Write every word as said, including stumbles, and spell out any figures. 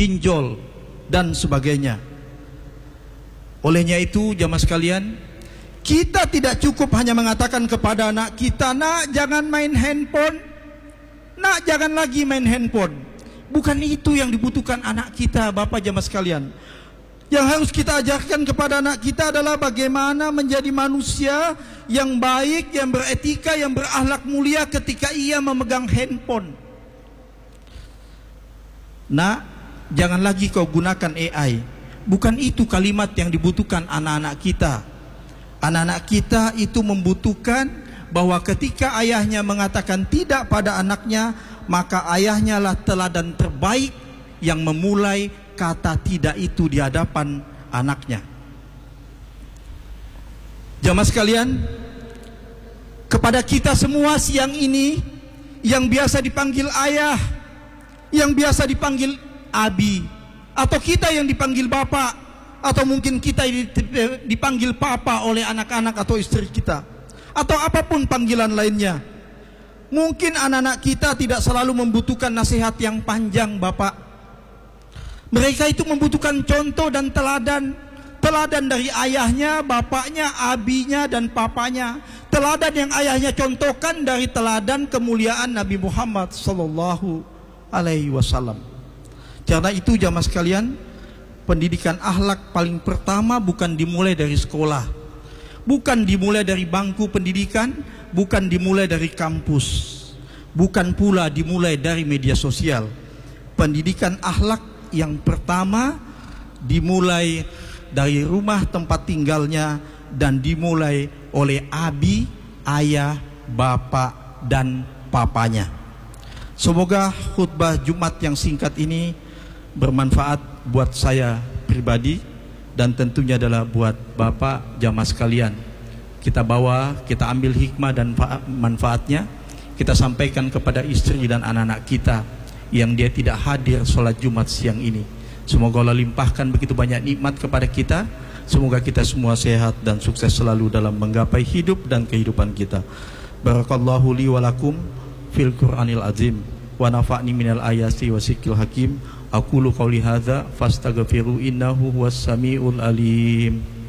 pinjol, dan sebagainya. Olehnya itu jamaah sekalian, kita tidak cukup hanya mengatakan kepada anak kita, nak jangan main handphone, nak jangan lagi main handphone. Bukan itu yang dibutuhkan anak kita, Bapak jamaah sekalian. Yang harus kita ajarkan kepada anak kita adalah bagaimana menjadi manusia yang baik, yang beretika, yang berakhlak mulia ketika ia memegang handphone. Nak, jangan lagi kau gunakan A I. Bukan itu kalimat yang dibutuhkan anak-anak kita. Anak-anak kita itu membutuhkan bahwa ketika ayahnya mengatakan tidak pada anaknya, maka ayahnya lah teladan terbaik yang memulai kata tidak itu di hadapan anaknya. Jamaah sekalian, kepada kita semua siang ini yang biasa dipanggil ayah, yang biasa dipanggil abi, atau kita yang dipanggil bapak, atau mungkin kita dipanggil papa oleh anak-anak atau istri kita, atau apapun panggilan lainnya. Mungkin anak-anak kita tidak selalu membutuhkan nasihat yang panjang, Bapak. Mereka itu membutuhkan contoh dan teladan. Teladan dari ayahnya, bapaknya, abinya, dan papanya. Teladan yang ayahnya contohkan dari teladan kemuliaan Nabi Muhammad sallallahu alaihi wasallam. Karena itu jamaah sekalian, pendidikan akhlak paling pertama bukan dimulai dari sekolah, bukan dimulai dari bangku pendidikan, bukan dimulai dari kampus, bukan pula dimulai dari media sosial. Pendidikan akhlak yang pertama dimulai dari rumah tempat tinggalnya dan dimulai oleh abi, ayah, bapak, dan papanya. Semoga khutbah Jumat yang singkat ini bermanfaat buat saya pribadi dan tentunya adalah buat bapak jamaah sekalian. Kita bawa, kita ambil hikmah dan manfaatnya, kita sampaikan kepada istri dan anak-anak kita yang dia tidak hadir sholat Jumat siang ini. Semoga Allah limpahkan begitu banyak nikmat kepada kita. Semoga kita semua sehat dan sukses selalu dalam menggapai hidup dan kehidupan kita. Barakallahu li walakum fil Qur'anil azim wa nafa'ni minal ayati wa sikril hakim. Aqulu qawli hadza fastaghfiru innahu huwas samiul alim.